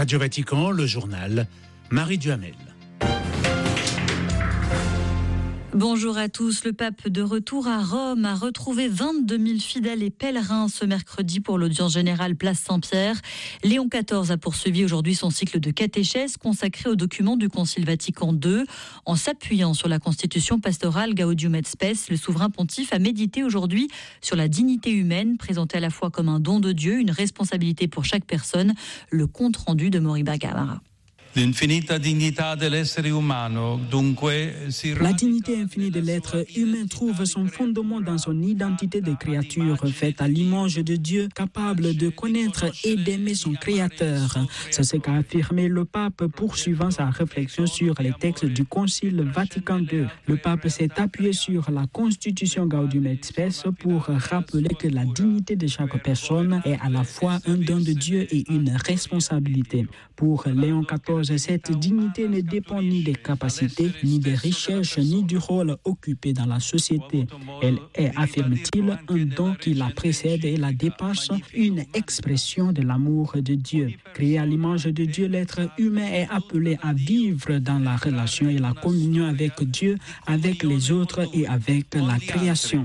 Radio Vatican, le journal, Marie Duhamel. Bonjour à tous. Le pape de retour à Rome a retrouvé 22 000 fidèles et pèlerins ce mercredi pour l'audience générale place Saint-Pierre. Léon XIV a poursuivi aujourd'hui son cycle de catéchèse consacré aux documents du Concile Vatican II. En s'appuyant sur la constitution pastorale Gaudium et Spes, le souverain pontife a médité aujourd'hui sur la dignité humaine, présentée à la fois comme un don de Dieu, une responsabilité pour chaque personne. Le compte rendu de Moriba Gamara. La dignité infinie de l'être humain trouve son fondement dans son identité de créature faite à l'image de Dieu, capable de connaître et d'aimer son Créateur. C'est ce qu'a affirmé le pape poursuivant sa réflexion sur les textes du Concile Vatican II. Le pape s'est appuyé sur la constitution Gaudium et Spes pour rappeler que la dignité de chaque personne est à la fois un don de Dieu et une responsabilité. Pour Léon XIV, cette dignité ne dépend ni des capacités, ni des richesses, ni du rôle occupé dans la société. Elle est, affirme-t-il, un don qui la précède et la dépasse, une expression de l'amour de Dieu. Créé à l'image de Dieu, l'être humain est appelé à vivre dans la relation et la communion avec Dieu, avec les autres et avec la création.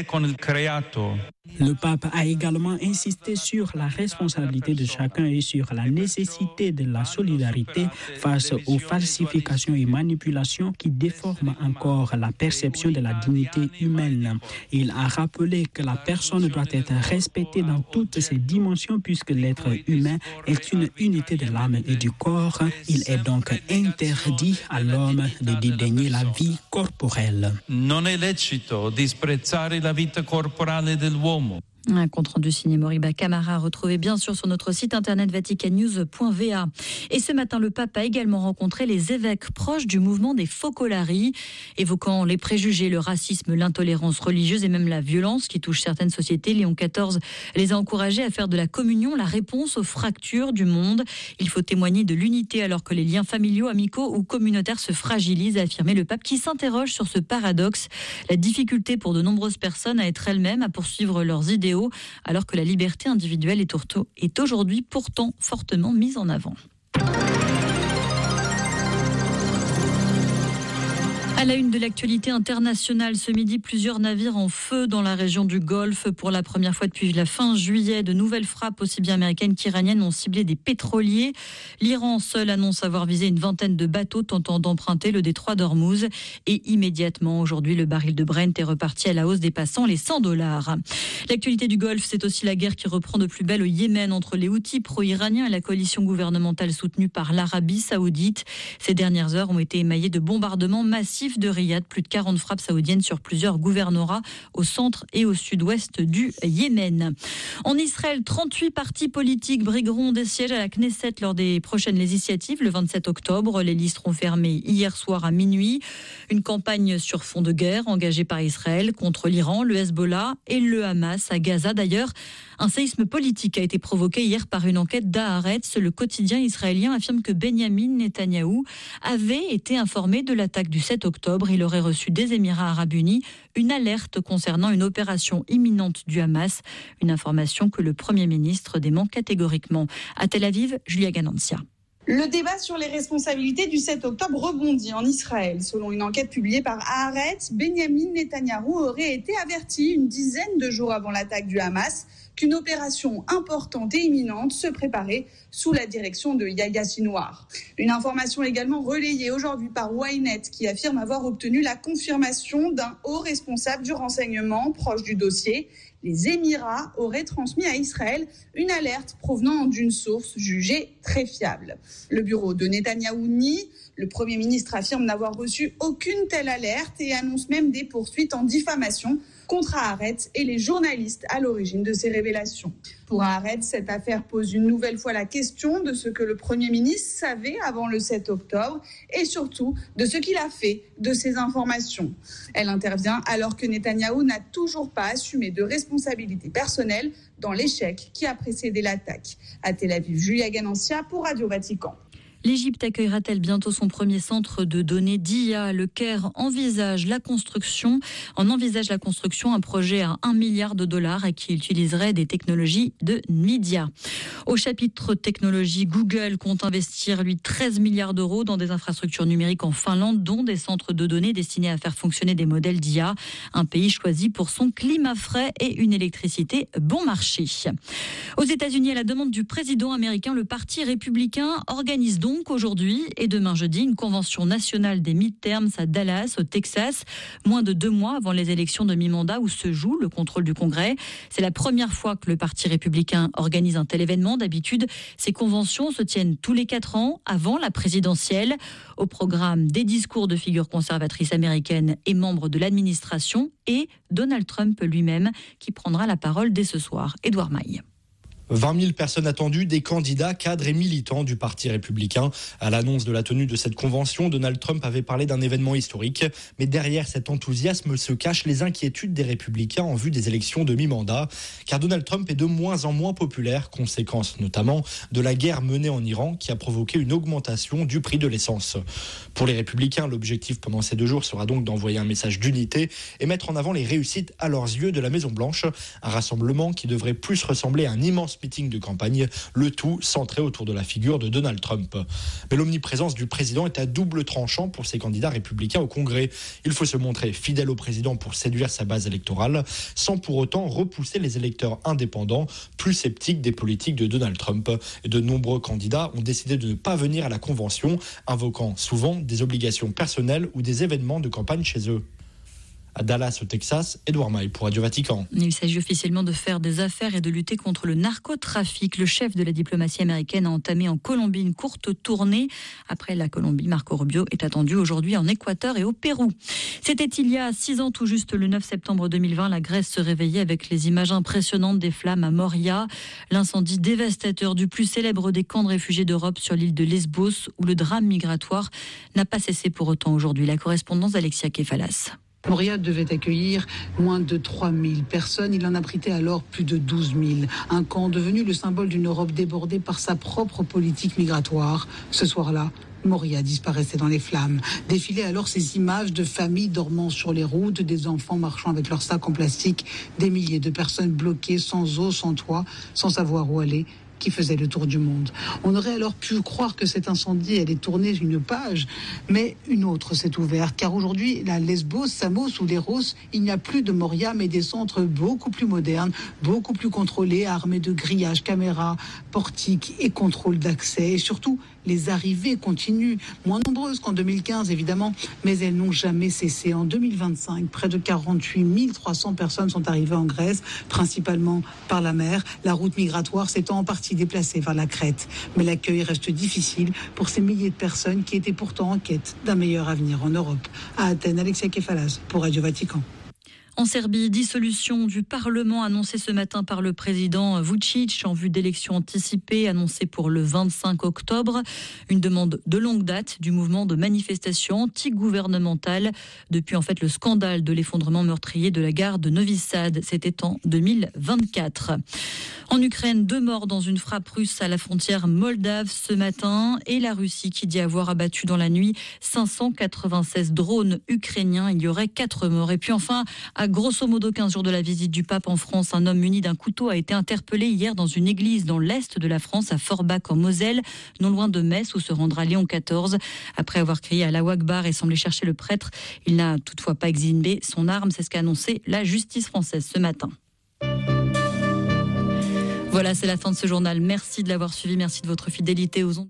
Le pape a également insisté sur la responsabilité de chacun et sur la nécessité de la solidarité face aux falsifications et manipulations qui déforment encore la perception de la dignité humaine. Il a rappelé que la personne doit être respectée dans toutes ses dimensions puisque l'être humain est une unité de l'âme et du corps. Il est donc interdit à l'homme de dédaigner la vie corporelle. Non è lecito disprezzare la vita corporale dell'uomo. Un compte-rendu signé Moriba Camara, retrouvé bien sûr sur notre site internet vaticannews.va. Et ce matin, le pape a également rencontré les évêques proches du mouvement des Focolari, évoquant les préjugés, le racisme, l'intolérance religieuse et même la violence qui touche certaines sociétés. Léon XIV les a encouragés à faire de la communion la réponse aux fractures du monde. Il faut témoigner de l'unité alors que les liens familiaux, amicaux ou communautaires se fragilisent, a affirmé le pape qui s'interroge sur ce paradoxe, la difficulté pour de nombreuses personnes à être elles-mêmes, à poursuivre leurs idéaux, alors que la liberté individuelle est aujourd'hui pourtant fortement mise en avant. À la une de l'actualité internationale, ce midi, plusieurs navires en feu dans la région du Golfe. Pour la première fois depuis la fin juillet, de nouvelles frappes, aussi bien américaines qu'iraniennes, ont ciblé des pétroliers. L'Iran seul annonce avoir visé une vingtaine de bateaux tentant d'emprunter le détroit d'Ormuz. Et immédiatement, aujourd'hui, le baril de Brent est reparti à la hausse, dépassant les $100. L'actualité du Golfe, c'est aussi la guerre qui reprend de plus belle au Yémen entre les Houthis pro-iraniens et la coalition gouvernementale soutenue par l'Arabie saoudite. Ces dernières heures ont été émaillées de bombardements massifs de Riyad, plus de 40 frappes saoudiennes sur plusieurs gouvernorats au centre et au sud-ouest du Yémen. En Israël, 38 partis politiques brigueront des sièges à la Knesset lors des prochaines législatives le 27 octobre. Les listes seront fermées hier soir à minuit. Une campagne sur fond de guerre engagée par Israël contre l'Iran, le Hezbollah et le Hamas à Gaza. D'ailleurs, un séisme politique a été provoqué hier par une enquête d'Haaretz. Le quotidien israélien affirme que Benyamin Netanyahou avait été informé de l'attaque du 7 octobre. Il aurait reçu des Émirats arabes unis une alerte concernant une opération imminente du Hamas. Une information que le Premier ministre dément catégoriquement. À Tel Aviv, Julia Ganancia. Le débat sur les responsabilités du 7 octobre rebondit en Israël. Selon une enquête publiée par Haaretz, Benyamin Netanyahou aurait été averti une dizaine de jours avant l'attaque du Hamas qu'une opération importante et imminente se préparait sous la direction de Yahya Sinwar. Une information également relayée aujourd'hui par Ynet qui affirme avoir obtenu la confirmation d'un haut responsable du renseignement proche du dossier. Les Émirats auraient transmis à Israël une alerte provenant d'une source jugée très fiable. Le bureau de Netanyahou nie. Le Premier ministre affirme n'avoir reçu aucune telle alerte et annonce même des poursuites en diffamation contre Haaretz et les journalistes à l'origine de ces révélations. Pour Haaretz, cette affaire pose une nouvelle fois la question de ce que le Premier ministre savait avant le 7 octobre et surtout de ce qu'il a fait de ces informations. Elle intervient alors que Netanyahou n'a toujours pas assumé de responsabilité personnelle dans l'échec qui a précédé l'attaque. À Tel Aviv, Julia Ganancia pour Radio Vatican. L'Égypte accueillera-t-elle bientôt son premier centre de données d'IA? Le Caire envisage la construction, un projet à 1 milliard de dollars et qui utiliserait des technologies de Nvidia. Au chapitre technologie, Google compte investir, 13 milliards d'euros dans des infrastructures numériques en Finlande, dont des centres de données destinés à faire fonctionner des modèles d'IA. Un pays choisi pour son climat frais et une électricité bon marché. Aux États-Unis, à la demande du président américain, le Parti républicain organise donc aujourd'hui et demain jeudi une convention nationale des midterms à Dallas, au Texas, moins de 2 mois avant les élections de mi-mandat où se joue le contrôle du Congrès. C'est la première fois que le Parti républicain organise un tel événement. D'habitude, ces conventions se tiennent tous les 4 ans avant la présidentielle. Au programme, des discours de figures conservatrices américaines et membres de l'administration et Donald Trump lui-même qui prendra la parole dès ce soir. Édouard Maille. 20 000 personnes attendues, des candidats, cadres et militants du Parti républicain. À l'annonce de la tenue de cette convention, Donald Trump avait parlé d'un événement historique. Mais derrière cet enthousiasme se cachent les inquiétudes des républicains en vue des élections de mi-mandat. Car Donald Trump est de moins en moins populaire, conséquence notamment de la guerre menée en Iran qui a provoqué une augmentation du prix de l'essence. Pour les républicains, l'objectif pendant ces 2 jours sera donc d'envoyer un message d'unité et mettre en avant les réussites à leurs yeux de la Maison-Blanche. Un rassemblement qui devrait plus ressembler à un immense meeting de campagne, le tout centré autour de la figure de Donald Trump. Mais l'omniprésence du président est à double tranchant pour ces candidats républicains au Congrès. Il faut se montrer fidèle au président pour séduire sa base électorale, sans pour autant repousser les électeurs indépendants, plus sceptiques des politiques de Donald Trump. Et de nombreux candidats ont décidé de ne pas venir à la convention, invoquant souvent des obligations personnelles ou des événements de campagne chez eux. À Dallas, au Texas, Édouard Maille pour Radio Vatican. Il s'agit officiellement de faire des affaires et de lutter contre le narcotrafic. Le chef de la diplomatie américaine a entamé en Colombie une courte tournée. Après la Colombie, Marco Rubio est attendu aujourd'hui en Équateur et au Pérou. C'était il y a 6 ans tout juste, le 9 septembre 2020. La Grèce se réveillait avec les images impressionnantes des flammes à Moria. L'incendie dévastateur du plus célèbre des camps de réfugiés d'Europe sur l'île de Lesbos, où le drame migratoire n'a pas cessé pour autant aujourd'hui. La correspondance d'Alexia Kefalas. Moria devait accueillir moins de 3000 personnes. Il en abritait alors plus de 12 000. Un camp devenu le symbole d'une Europe débordée par sa propre politique migratoire. Ce soir-là, Moria disparaissait dans les flammes. Défilaient alors ces images de familles dormant sur les routes, des enfants marchant avec leurs sacs en plastique, des milliers de personnes bloquées, sans eau, sans toit, sans savoir où aller, qui faisait le tour du monde. On aurait alors pu croire que cet incendie allait tourner une page, mais une autre s'est ouverte, car aujourd'hui, à Lesbos, Samos ou Léros, il n'y a plus de Moria, mais des centres beaucoup plus modernes, beaucoup plus contrôlés, armés de grillages, caméras, portiques et contrôles d'accès. Et surtout, les arrivées continuent, moins nombreuses qu'en 2015 évidemment, mais elles n'ont jamais cessé. En 2025, près de 48 300 personnes sont arrivées en Grèce, principalement par la mer. La route migratoire s'étant en partie déplacée vers la Crète. Mais l'accueil reste difficile pour ces milliers de personnes qui étaient pourtant en quête d'un meilleur avenir en Europe. À Athènes, Alexia Kefalas pour Radio Vatican. En Serbie, dissolution du Parlement annoncée ce matin par le président Vučić en vue d'élections anticipées annoncées pour le 25 octobre. Une demande de longue date du mouvement de manifestation anti-gouvernementale depuis en fait le scandale de l'effondrement meurtrier de la gare de Novi Sad. C'était en 2024. En Ukraine, 2 morts dans une frappe russe à la frontière moldave ce matin et la Russie qui dit avoir abattu dans la nuit 596 drones ukrainiens. Il y aurait 4 morts. Et puis enfin, à grosso modo 15 jours de la visite du pape en France, un homme muni d'un couteau a été interpellé hier dans une église dans l'est de la France, à Forbach en Moselle, non loin de Metz où se rendra Léon XIV. Après avoir crié Allahu Akbar et semblé chercher le prêtre, il n'a toutefois pas exhibé son arme. C'est ce qu'a annoncé la justice française ce matin. Voilà, c'est la fin de ce journal. Merci de l'avoir suivi, merci de votre fidélité aux ondes.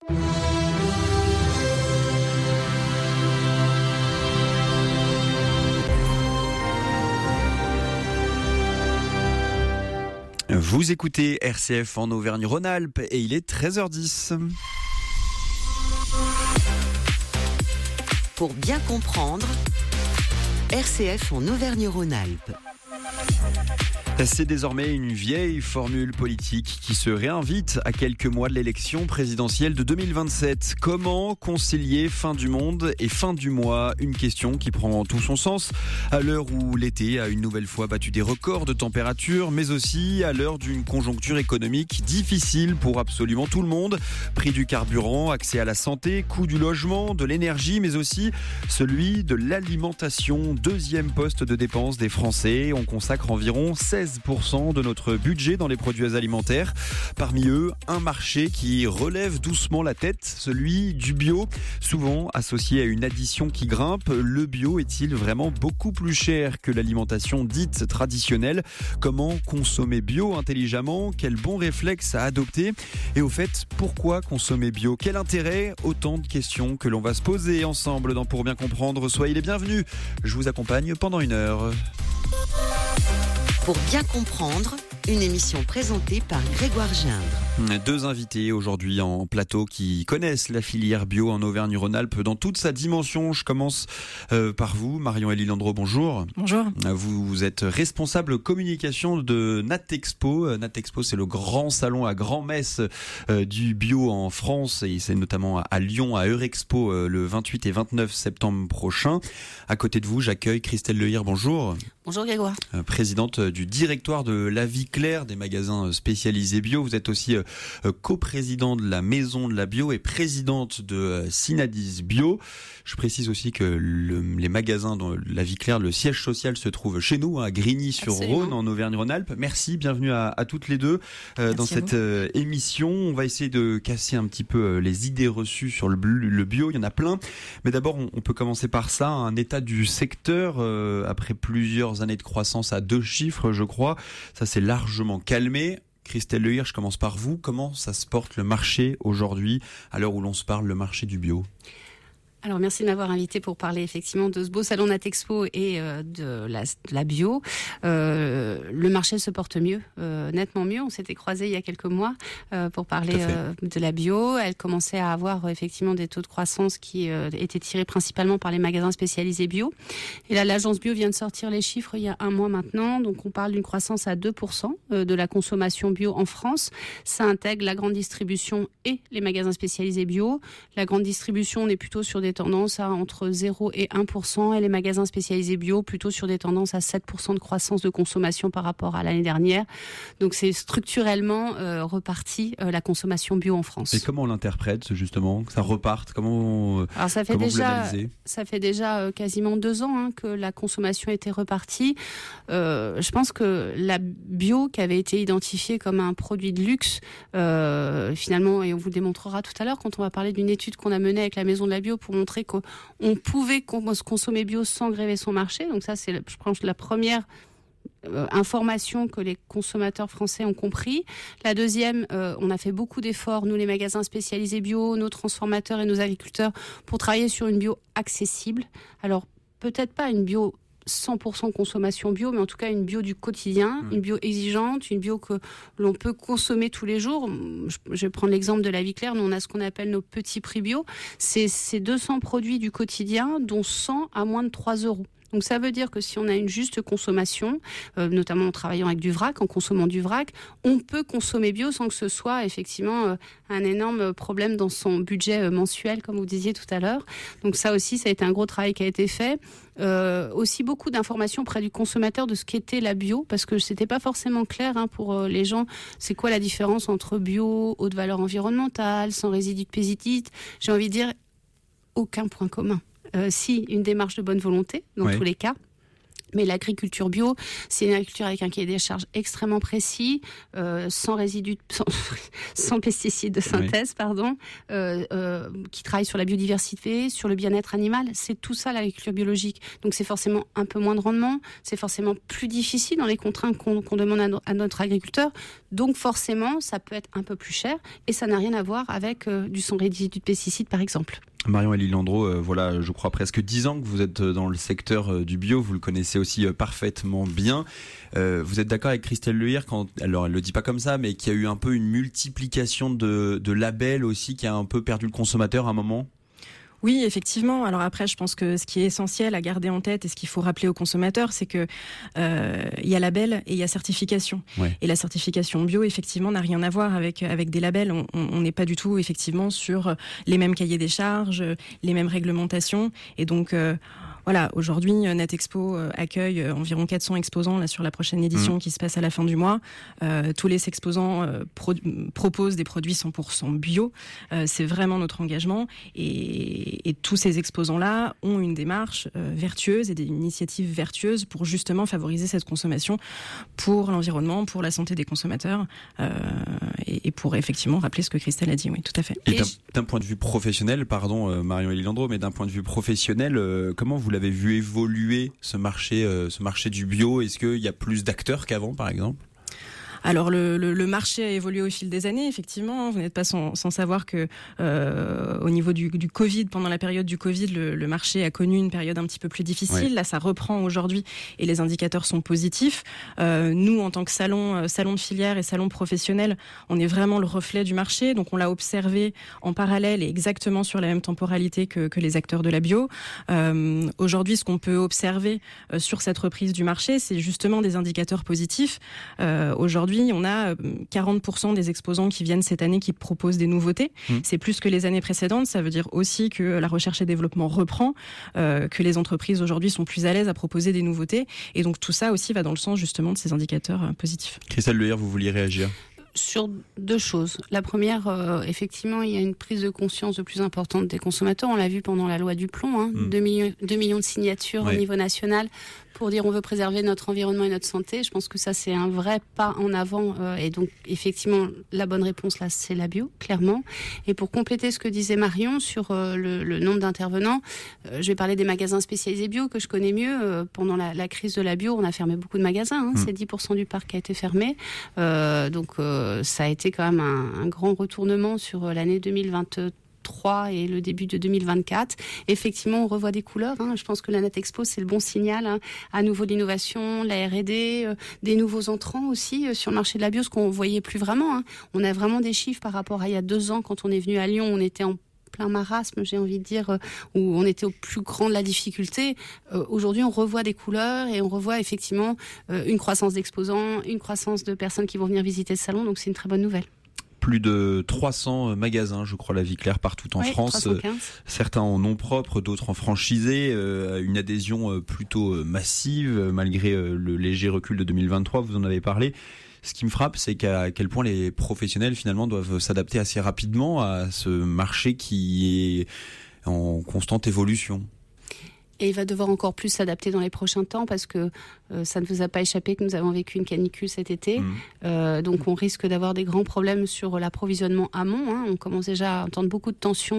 Vous écoutez RCF en Auvergne-Rhône-Alpes et il est 13h10. Pour bien comprendre, RCF en Auvergne-Rhône-Alpes. C'est désormais une vieille formule politique qui se réinvite à quelques mois de l'élection présidentielle de 2027. Comment concilier fin du monde et fin du mois ? Une question qui prend tout son sens à l'heure où l'été a une nouvelle fois battu des records de température, mais aussi à l'heure d'une conjoncture économique difficile pour absolument tout le monde. Prix du carburant, accès à la santé, coût du logement, de l'énergie, mais aussi celui de l'alimentation. Deuxième poste de dépense des Français. On consacre environ 16% de notre budget dans les produits alimentaires. Parmi eux, un marché qui relève doucement la tête, celui du bio, souvent associé à une addition qui grimpe. Le bio est-il vraiment beaucoup plus cher que l'alimentation dite traditionnelle ? Comment consommer bio intelligemment ? Quel bon réflexe à adopter ? Et au fait, pourquoi consommer bio ? Quel intérêt ? Autant de questions que l'on va se poser ensemble dans Pour bien comprendre. Soyez les bienvenus. Je vous accompagne pendant 1 heure. Pour bien comprendre, une émission présentée par Grégoire Gindre. 2 invités aujourd'hui en plateau qui connaissent la filière bio en Auvergne-Rhône-Alpes dans toute sa dimension. Je commence par vous, Marion-Élie Landreau, bonjour. Bonjour. Vous êtes responsable communication de Natexpo. Natexpo, c'est le grand salon à Grand-Metz du bio en France, et c'est notamment à Lyon, à Eurexpo, le 28 et 29 septembre prochain. À côté de vous, j'accueille Christelle Lehir, bonjour. Bonjour Grégoire. Présidente du directoire de La Vie Claire, des magasins spécialisés bio. Vous êtes aussi coprésidente de la Maison de la Bio et présidente de Synadis Bio. Je précise aussi que les magasins de La Vie Claire, le siège social se trouve chez nous, à Grigny-sur-Rhône, en Auvergne-Rhône-Alpes. Merci, bienvenue à toutes les deux dans cette émission. On va essayer de casser un petit peu les idées reçues sur le bio. Il y en a plein. Mais d'abord, on peut commencer par ça. Un état du secteur après plusieurs années de croissance à 2 chiffres, je crois. Ça s'est largement calmé. Christelle Lehir, je commence par vous. Comment ça se porte le marché aujourd'hui, à l'heure où l'on se parle, le marché du bio ? Alors merci de m'avoir invité pour parler effectivement de ce beau salon Natexpo et de la bio. Le marché se porte mieux, nettement mieux. On s'était croisés il y a quelques mois pour parler de la bio. Elle commençait à avoir effectivement des taux de croissance qui étaient tirés principalement par les magasins spécialisés bio. Et là, l'agence bio vient de sortir les chiffres il y a 1 mois maintenant. Donc on parle d'une croissance à 2% de la consommation bio en France. Ça intègre la grande distribution et les magasins spécialisés bio. La grande distribution, on est plutôt sur des tendances à entre 0 et 1%, et les magasins spécialisés bio plutôt sur des tendances à 7% de croissance de consommation par rapport à l'année dernière. Donc c'est structurellement reparti la consommation bio en France. Et comment on l'interprète justement, que ça reparte ? Alors ça fait déjà quasiment 2 ans que la consommation était repartie. Je pense que la bio, qui avait été identifiée comme un produit de luxe, finalement, et on vous le démontrera tout à l'heure quand on va parler d'une étude qu'on a menée avec la Maison de la Bio pour montrer qu'on pouvait consommer bio sans gréver son marché. Donc ça, c'est, je pense, la première information que les consommateurs français ont compris. La deuxième, on a fait beaucoup d'efforts, nous les magasins spécialisés bio, nos transformateurs et nos agriculteurs, pour travailler sur une bio accessible. Alors peut-être pas une bio 100% consommation bio, mais en tout cas une bio du quotidien, une bio exigeante, une bio que l'on peut consommer tous les jours. Je vais prendre l'exemple de La Vie Claire. Nous, on a ce qu'on appelle nos petits prix bio. C'est 200 produits du quotidien, dont 100 à moins de 3 €. Donc ça veut dire que si on a une juste consommation, notamment en travaillant avec du vrac, en consommant du vrac, on peut consommer bio sans que ce soit effectivement un énorme problème dans son budget mensuel, comme vous disiez tout à l'heure. Donc ça aussi, ça a été un gros travail qui a été fait. Aussi beaucoup d'informations auprès du consommateur de ce qu'était la bio, parce que c'était pas forcément clair pour les gens. C'est quoi la différence entre bio, haute valeur environnementale, sans résidus de pesticides ? J'ai envie de dire, aucun point commun. Si, une démarche de bonne volonté, dans tous les cas. Mais l'agriculture bio, c'est une agriculture avec un cahier des charges extrêmement précis, sans pesticides de synthèse, qui travaille sur la biodiversité, sur le bien-être animal. C'est tout ça l'agriculture biologique. Donc c'est forcément un peu moins de rendement, c'est forcément plus difficile dans les contraintes qu'on demande à notre agriculteur. Donc forcément, ça peut être un peu plus cher, et ça n'a rien à voir avec du sans résidus de pesticides, par exemple. Marion-Élie Landreau, voilà, je crois presque 10 ans que vous êtes dans le secteur du bio, vous le connaissez aussi parfaitement bien. Vous êtes d'accord avec Christelle Lehir alors elle le dit pas comme ça, mais qu'il y a eu un peu une multiplication de labels aussi, qui a un peu perdu le consommateur à un moment ? Oui, effectivement. Alors après, je pense que ce qui est essentiel à garder en tête et ce qu'il faut rappeler aux consommateurs, c'est que il y a label et il y a certification. Ouais. Et la certification bio, effectivement, n'a rien à voir avec des labels. On n'est pas du tout, effectivement, sur les mêmes cahiers des charges, les mêmes réglementations. Et donc, voilà, aujourd'hui, Natexpo accueille environ 400 exposants là, sur la prochaine édition qui se passe à la fin du mois. Tous les exposants proposent des produits 100% bio. C'est vraiment notre engagement. Et tous ces exposants-là ont une démarche vertueuse et des initiatives vertueuses pour justement favoriser cette consommation pour l'environnement, pour la santé des consommateurs et pour effectivement rappeler ce que Christelle a dit. Oui, tout à fait. Et d'un point de vue professionnel, pardon Marion Elie-Landreau, mais d'un point de vue professionnel, comment vous l'avez vu évoluer ce marché du bio? Est-ce qu'il y a plus d'acteurs qu'avant, par exemple? Alors le marché a évolué au fil des années, effectivement. Vous n'êtes pas sans savoir que au niveau du Covid, pendant la période du Covid, le marché a connu une période un petit peu plus difficile. Ouais. Là, ça reprend aujourd'hui et les indicateurs sont positifs. Nous, en tant que salon de filière et salon professionnel, on est vraiment le reflet du marché. Donc, on l'a observé en parallèle et exactement sur la même temporalité que les acteurs de la bio. Aujourd'hui, ce qu'on peut observer sur cette reprise du marché, c'est justement des indicateurs positifs. Aujourd'hui, on a 40% des exposants qui viennent cette année qui proposent des nouveautés. C'est plus que les années précédentes. Ça veut dire aussi que la recherche et développement reprend, que les entreprises aujourd'hui sont plus à l'aise à proposer des nouveautés. Et donc tout ça aussi va dans le sens justement de ces indicateurs positifs. Christelle Lehir, vous vouliez réagir ? Sur deux choses. La première, effectivement, il y a une prise de conscience de plus importante des consommateurs. On l'a vu pendant la loi du plomb, 2 millions de signatures au niveau national pour dire on veut préserver notre environnement et notre santé. Je pense que ça, c'est un vrai pas en avant. Et donc, effectivement, la bonne réponse, là, c'est la bio, clairement. Et pour compléter ce que disait Marion sur le nombre d'intervenants, je vais parler des magasins spécialisés bio que je connais mieux. Pendant la crise de la bio, on a fermé beaucoup de magasins. C'est 10% du parc qui a été fermé. Donc, ça a été quand même un grand retournement sur l'année 2023 et le début de 2024. Effectivement, on revoit des couleurs. Je pense que la Natexpo, c'est le bon signal. À nouveau de l'innovation, la R&D, des nouveaux entrants aussi sur le marché de la bio, ce qu'on ne voyait plus vraiment. On a vraiment des chiffres par rapport à il y a 2 ans, quand on est venu à Lyon, on était en plein marasme, j'ai envie de dire, où on était au plus grand de la difficulté. Aujourd'hui, on revoit des couleurs et on revoit effectivement une croissance d'exposants, une croissance de personnes qui vont venir visiter le salon. Donc, c'est une très bonne nouvelle. Plus de 300 magasins, je crois, La Vie Claire partout en France. 315. Certains en nom propre, d'autres en franchisé. Une adhésion plutôt massive, malgré le léger recul de 2023, vous en avez parlé. Ce qui me frappe, c'est à quel point les professionnels, finalement, doivent s'adapter assez rapidement à ce marché qui est en constante évolution. Et il va devoir encore plus s'adapter dans les prochains temps parce que ça ne vous a pas échappé que nous avons vécu une canicule cet été. Donc on risque d'avoir des grands problèmes sur l'approvisionnement amont. On commence déjà à entendre beaucoup de tensions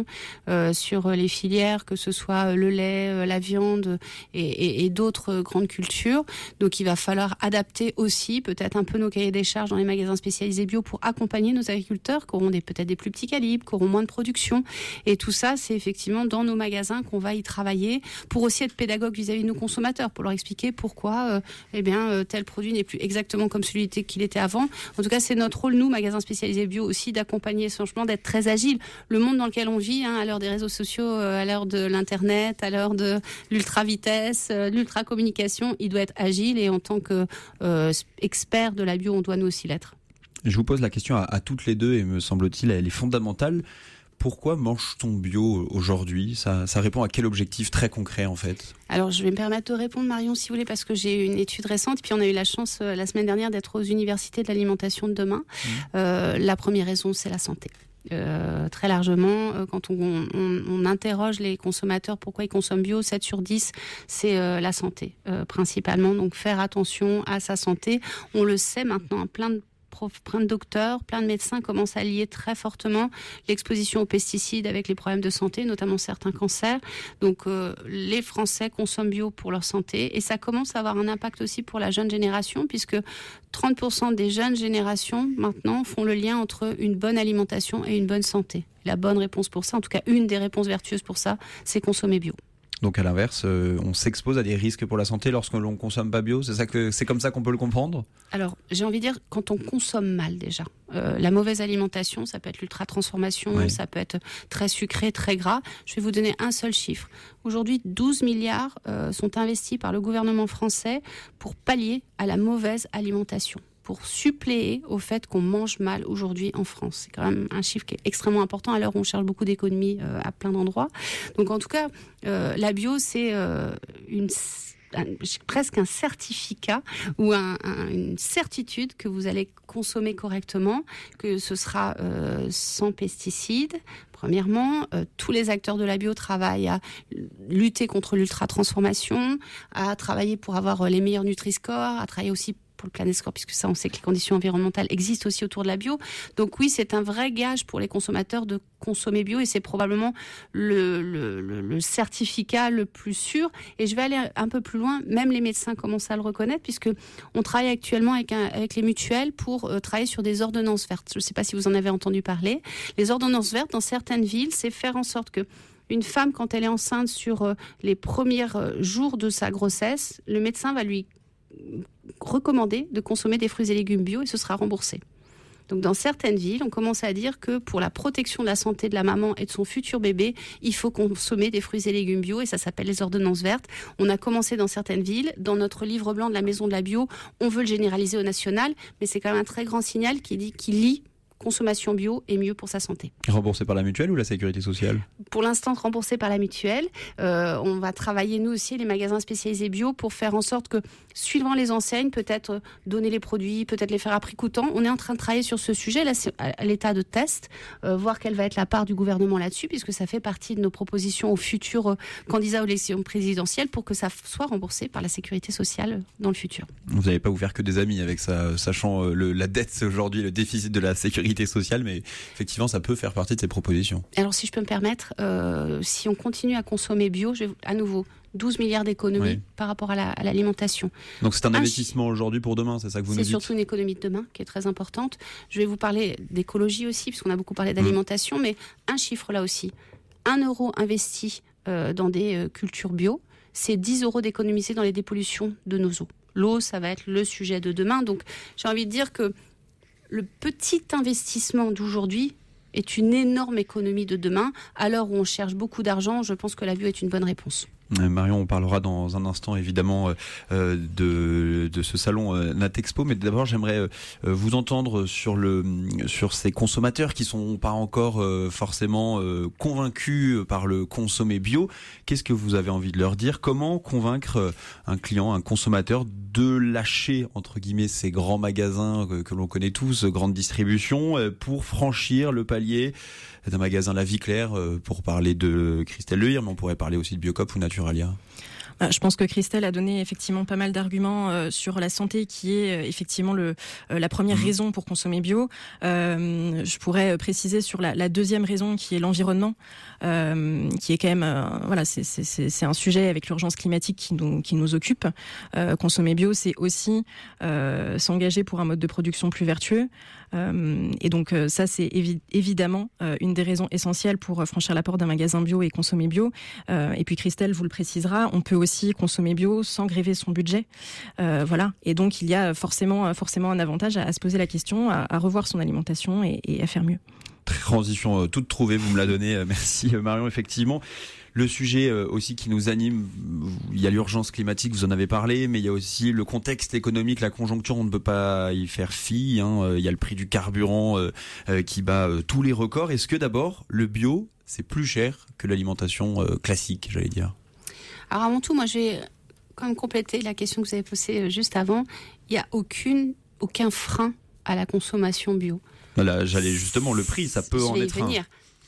sur les filières, que ce soit le lait, la viande et d'autres grandes cultures. Donc il va falloir adapter aussi peut-être un peu nos cahiers des charges dans les magasins spécialisés bio pour accompagner nos agriculteurs qui auront peut-être des plus petits calibres, qui auront moins de production. Et tout ça, c'est effectivement dans nos magasins qu'on va y travailler pour aussi être pédagogue vis-à-vis de nos consommateurs, pour leur expliquer pourquoi tel produit n'est plus exactement comme celui qu'il était avant. En tout cas, c'est notre rôle, nous, magasins spécialisés bio, aussi d'accompagner ce changement, d'être très agile. Le monde dans lequel on vit, à l'heure des réseaux sociaux, à l'heure de l'Internet, à l'heure de l'ultra-vitesse, l'ultra-communication, il doit être agile et en tant qu'expert de la bio, on doit nous aussi l'être. Je vous pose la question à toutes les deux et me semble-t-il, elle est fondamentale. Pourquoi mange-t-on bio aujourd'hui ? Ça répond à quel objectif très concret en fait ? Alors je vais me permettre de répondre Marion si vous voulez parce que j'ai une étude récente puis on a eu la chance la semaine dernière d'être aux universités de l'alimentation de demain. La première raison c'est la santé. Très largement, quand on interroge les consommateurs pourquoi ils consomment bio, 7 sur 10 c'est la santé principalement, donc faire attention à sa santé. On le sait maintenant, plein de docteurs, plein de médecins commencent à lier très fortement l'exposition aux pesticides avec les problèmes de santé, notamment certains cancers. Donc les Français consomment bio pour leur santé et ça commence à avoir un impact aussi pour la jeune génération puisque 30% des jeunes générations maintenant font le lien entre une bonne alimentation et une bonne santé. La bonne réponse pour ça, en tout cas une des réponses vertueuses pour ça, c'est consommer bio. Donc à l'inverse, on s'expose à des risques pour la santé lorsque l'on ne consomme pas bio. C'est comme ça qu'on peut le comprendre ? Alors, j'ai envie de dire, quand on consomme mal déjà, la mauvaise alimentation, ça peut être l'ultra-transformation, ça peut être très sucré, très gras. Je vais vous donner un seul chiffre. Aujourd'hui, 12 milliards sont investis par le gouvernement français pour pallier à la mauvaise alimentation, pour suppléer au fait qu'on mange mal aujourd'hui en France. C'est quand même un chiffre qui est extrêmement important à l'heure où on cherche beaucoup d'économies à plein d'endroits. Donc en tout cas, la bio, c'est presque un certificat ou une certitude que vous allez consommer correctement, que ce sera sans pesticides. Premièrement, tous les acteurs de la bio travaillent à lutter contre l'ultra-transformation, à travailler pour avoir les meilleurs Nutri-Score, à travailler aussi pour le Planet-Score, puisque ça, on sait que les conditions environnementales existent aussi autour de la bio. Donc oui, c'est un vrai gage pour les consommateurs de consommer bio et c'est probablement le certificat le plus sûr. Et je vais aller un peu plus loin, même les médecins commencent à le reconnaître, puisque on travaille actuellement avec les mutuelles pour travailler sur des ordonnances vertes. Je ne sais pas si vous en avez entendu parler. Les ordonnances vertes, dans certaines villes, c'est faire en sorte que une femme, quand elle est enceinte sur les premiers jours de sa grossesse, le médecin va lui recommander de consommer des fruits et légumes bio et ce sera remboursé. Donc dans certaines villes, on commence à dire que pour la protection de la santé de la maman et de son futur bébé, il faut consommer des fruits et légumes bio et ça s'appelle les ordonnances vertes. On a commencé dans certaines villes. Dans notre livre blanc de la Maison de la Bio, on veut le généraliser au national, mais c'est quand même un très grand signal qui lie consommation bio est mieux pour sa santé. Remboursé par la mutuelle ou la sécurité sociale ? Pour l'instant, remboursé par la mutuelle. On va travailler, nous aussi, les magasins spécialisés bio, pour faire en sorte que, suivant les enseignes, peut-être donner les produits, peut-être les faire à prix coûtant. On est en train de travailler sur ce sujet. Là, c'est à l'état de test, voir quelle va être la part du gouvernement là-dessus, puisque ça fait partie de nos propositions aux futurs candidats aux élections présidentielles pour que ça soit remboursé par la sécurité sociale dans le futur. Vous n'allez pas vous faire que des amis avec ça, sachant la dette aujourd'hui, le déficit de la sécurité sociale, mais effectivement, ça peut faire partie de ces propositions. Alors, si je peux me permettre, si on continue à consommer bio, à nouveau, 12 milliards d'économies par rapport à l'alimentation. Donc, c'est un investissement aujourd'hui pour demain, c'est ça que vous nous dites ? C'est surtout une économie de demain qui est très importante. Je vais vous parler d'écologie aussi, puisqu'on a beaucoup parlé d'alimentation, mais un chiffre là aussi. 1 euro investi dans des cultures bio, c'est 10 euros d'économiser dans les dépollutions de nos eaux. L'eau, ça va être le sujet de demain. Donc, j'ai envie de dire que le petit investissement d'aujourd'hui est une énorme économie de demain. À l'heure où on cherche beaucoup d'argent, je pense que la bio est une bonne réponse. Marion, on parlera dans un instant évidemment de ce salon Natexpo, mais d'abord j'aimerais vous entendre sur ces consommateurs qui sont pas encore forcément convaincus par le consommer bio. Qu'est-ce que vous avez envie de leur dire ? Comment convaincre un client, un consommateur de lâcher entre guillemets ces grands magasins que l'on connaît tous, grande distribution, pour franchir le palier d'un magasin La Vie Claire, pour parler de Christelle Lehir, mais on pourrait parler aussi de Biocop ou Naturalia. Je pense que Christelle a donné effectivement pas mal d'arguments sur la santé, qui est effectivement la première raison pour consommer bio. Je pourrais préciser sur la deuxième raison, qui est l'environnement, qui est quand même c'est un sujet avec l'urgence climatique qui nous occupe. Consommer bio, c'est aussi s'engager pour un mode de production plus vertueux. Et donc ça, c'est évidemment une des raisons essentielles pour franchir la porte d'un magasin bio et consommer bio. Et puis Christelle vous le précisera, on peut aussi consommer bio sans gréver son budget. Voilà. Et donc il y a forcément un avantage à se poser la question, à revoir son alimentation et à faire mieux. Transition toute trouvée, vous me la donnez. Merci Marion, effectivement. Le sujet aussi qui nous anime, il y a l'urgence climatique, vous en avez parlé, mais il y a aussi le contexte économique, la conjoncture, on ne peut pas y faire fi. Il y a le prix du carburant qui bat tous les records. Est-ce que d'abord, le bio, c'est plus cher que l'alimentation classique, j'allais dire ? Alors avant tout, moi je vais quand même compléter la question que vous avez posée juste avant. Il n'y a aucun frein à la consommation bio. Là, j'allais justement, le prix, ça peut en être un.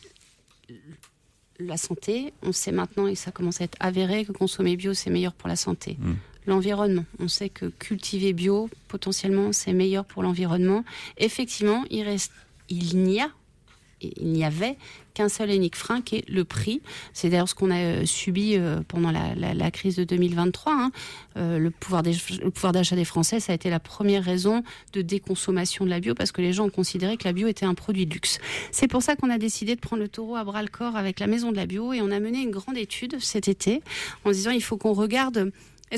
La santé, on sait maintenant, et ça commence à être avéré, que consommer bio, c'est meilleur pour la santé. L'environnement, on sait que cultiver bio, potentiellement, c'est meilleur pour l'environnement. Effectivement, il n'y a il n'y avait qu'un seul et unique frein qui est le prix. C'est d'ailleurs ce qu'on a subi pendant la crise de 2023. Hein. Le pouvoir d'achat des Français, ça a été la première raison de déconsommation de la bio parce que les gens ont considéré que la bio était un produit de luxe. C'est pour ça qu'on a décidé de prendre le taureau à bras-le-corps avec la Maison de la Bio et on a mené une grande étude cet été en disant il faut qu'on regarde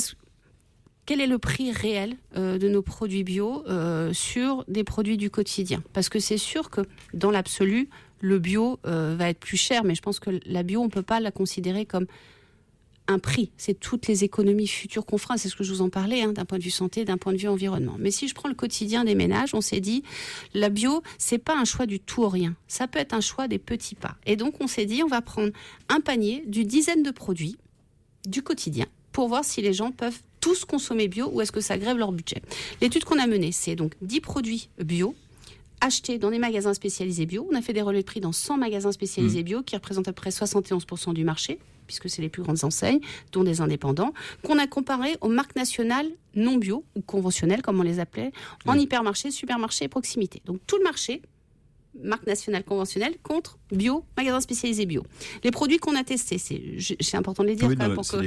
quel est le prix réel de nos produits bio sur des produits du quotidien. Parce que c'est sûr que dans l'absolu, le bio va être plus cher, mais je pense que la bio, on ne peut pas la considérer comme un prix. C'est toutes les économies futures qu'on fera. C'est ce que je vous en parlais, d'un point de vue santé, d'un point de vue environnement. Mais si je prends le quotidien des ménages, on s'est dit, la bio, c'est pas un choix du tout ou rien. Ça peut être un choix des petits pas. Et donc, on s'est dit, on va prendre un panier d'une dizaine de produits du quotidien pour voir si les gens peuvent tous consommer bio ou est-ce que ça grève leur budget. L'étude qu'on a menée, c'est donc 10 produits bio achetés dans des magasins spécialisés bio. On a fait des relevés de prix dans 100 magasins spécialisés bio qui représentent à peu près 71% du marché, puisque c'est les plus grandes enseignes, dont des indépendants, qu'on a comparé aux marques nationales non bio ou conventionnelles, comme on les appelait, en hypermarché, supermarché et proximité. Donc tout le marché, marque nationale conventionnelle contre bio, magasin spécialisé bio. Les produits qu'on a testés, c'est important de les dire quand même pour que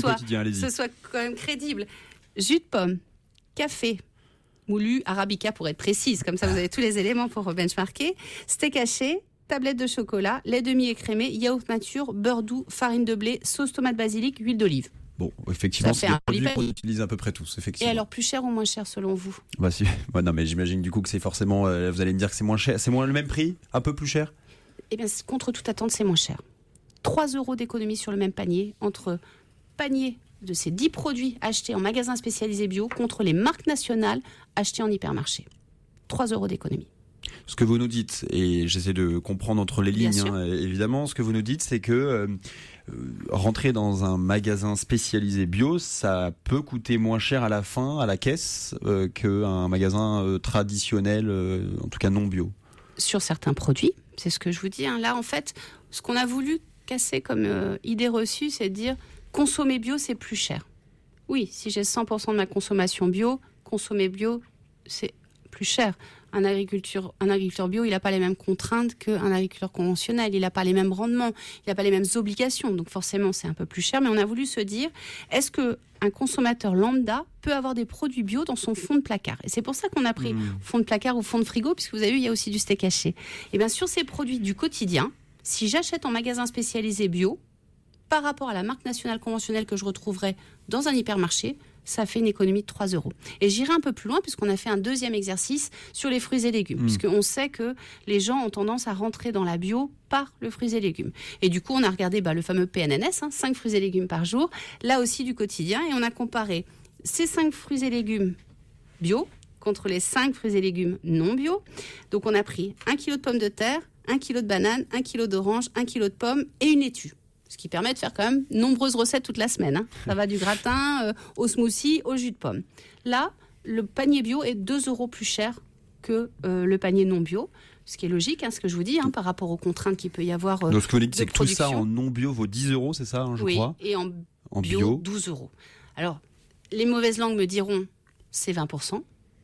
ce soit quand même crédible. Jus de pomme, café, moulu, arabica pour être précise, comme ça vous avez tous les éléments pour benchmarker, steak haché, tablette de chocolat, lait demi-écrémé, yaourt nature, beurre doux, farine de blé, sauce tomate basilic, huile d'olive. Bon, effectivement, c'est des produits qu'on utilise à peu près tous, effectivement. Et alors, plus cher ou moins cher selon vous ? Non, mais j'imagine du coup que c'est forcément... vous allez me dire que c'est moins cher. C'est moins le même prix ? Un peu plus cher ? Eh bien, contre toute attente, c'est moins cher. 3 € d'économie sur le même panier, entre panier de ces 10 produits achetés en magasin spécialisé bio contre les marques nationales achetées en hypermarché. 3 € d'économie. Ce que vous nous dites, et j'essaie de comprendre entre les lignes, évidemment, ce que vous nous dites, c'est que rentrer dans un magasin spécialisé bio, ça peut coûter moins cher à la fin, à la caisse, qu'un magasin traditionnel, en tout cas non bio. Sur certains produits, c'est ce que je vous dis. Là, en fait, ce qu'on a voulu casser comme idée reçue, c'est de dire consommer bio, c'est plus cher. Oui, si j'ai 100% de ma consommation bio, consommer bio, c'est plus cher. Un agriculteur bio, il n'a pas les mêmes contraintes qu'un agriculteur conventionnel. Il n'a pas les mêmes rendements, il n'a pas les mêmes obligations. Donc forcément, c'est un peu plus cher. Mais on a voulu se dire, est-ce qu'un consommateur lambda peut avoir des produits bio dans son fond de placard ? Et c'est pour ça qu'on a pris fond de placard ou fond de frigo, puisque vous avez vu, il y a aussi du steak haché. Et bien sur ces produits du quotidien, si j'achète en magasin spécialisé bio, par rapport à la marque nationale conventionnelle que je retrouverais dans un hypermarché, ça fait une économie de 3 €. Et j'irai un peu plus loin puisqu'on a fait un deuxième exercice sur les fruits et légumes. Puisqu'on sait que les gens ont tendance à rentrer dans la bio par le fruits et légumes. Et du coup, on a regardé le fameux PNNS, 5 fruits et légumes par jour, là aussi du quotidien. Et on a comparé ces 5 fruits et légumes bio contre les 5 fruits et légumes non bio. Donc on a pris 1 kg de pommes de terre, 1 kg de bananes, 1 kg d'oranges, 1 kg de pommes et une laitue. Ce qui permet de faire quand même nombreuses recettes toute la semaine. Ça va du gratin au smoothie, au jus de pomme. Là, le panier bio est 2 € plus cher que le panier non bio. Ce qui est logique, ce que je vous dis, par rapport aux contraintes qu'il peut y avoir. Donc ce que vous dites, c'est que tout ça en non bio vaut 10 €, c'est ça, je crois ? Oui, et en bio, 12 €. Alors, les mauvaises langues me diront, c'est 20%.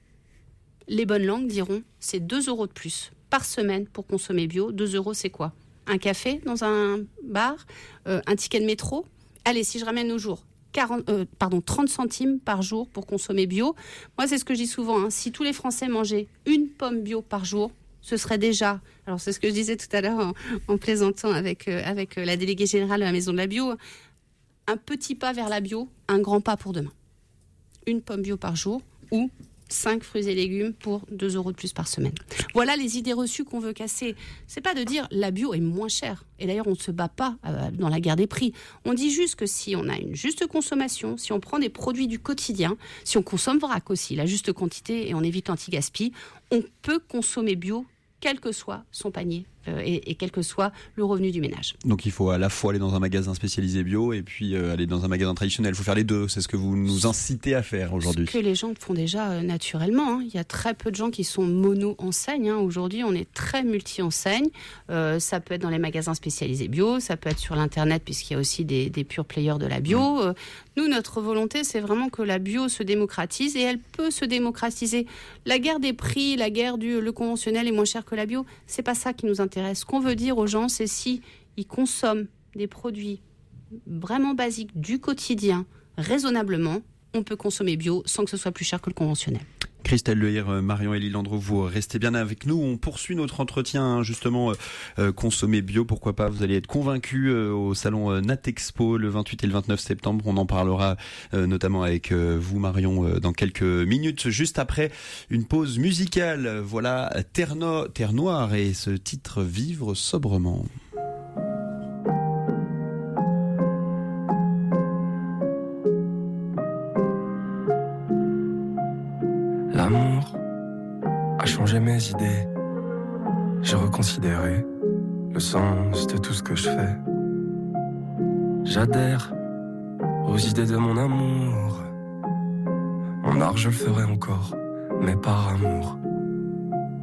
Les bonnes langues diront, c'est 2 € de plus par semaine pour consommer bio. 2 €, c'est quoi ? Un café dans un bar, un ticket de métro. Allez, si je ramène nos jours, 30 centimes par jour pour consommer bio. Moi, c'est ce que je dis souvent. Si tous les Français mangeaient une pomme bio par jour, ce serait déjà... Alors, c'est ce que je disais tout à l'heure en plaisantant avec la déléguée générale de la Maison de la Bio. Un petit pas vers la bio, un grand pas pour demain. Une pomme bio par jour ou 5 fruits et légumes pour 2 € de plus par semaine. Voilà les idées reçues qu'on veut casser. C'est pas de dire la bio est moins chère. Et d'ailleurs, on ne se bat pas dans la guerre des prix. On dit juste que si on a une juste consommation, si on prend des produits du quotidien, si on consomme vrac aussi, la juste quantité et on évite l'anti-gaspi, on peut consommer bio quel que soit son panier et quel que soit le revenu du ménage. Donc il faut à la fois aller dans un magasin spécialisé bio et puis aller dans un magasin traditionnel. Il faut faire les deux, c'est ce que vous nous incitez à faire aujourd'hui. Ce que les gens font déjà naturellement. Il y a très peu de gens qui sont mono-enseignes. Aujourd'hui, on est très multi-enseignes. Ça peut être dans les magasins spécialisés bio, ça peut être sur l'Internet puisqu'il y a aussi des pure players de la bio. Nous, notre volonté, c'est vraiment que la bio se démocratise et elle peut se démocratiser. La guerre des prix, la guerre le conventionnel est moins cher que la bio, c'est pas ça qui nous intéresse. intérêt. Ce qu'on veut dire aux gens, c'est si ils consomment des produits vraiment basiques du quotidien, raisonnablement, on peut consommer bio sans que ce soit plus cher que le conventionnel. Christelle Lehir, Marion-Élie Landreau, vous restez bien avec nous. On poursuit notre entretien, justement, consommer bio, pourquoi pas. Vous allez être convaincus au salon Natexpo le 28 et le 29 septembre. On en parlera notamment avec vous, Marion, dans quelques minutes. Juste après une pause musicale, voilà Terre Noire et ce titre Vivre sobrement. L'amour a changé mes idées. J'ai reconsidéré le sens de tout ce que je fais. J'adhère aux idées de mon amour. En art, je le ferai encore, mais par amour.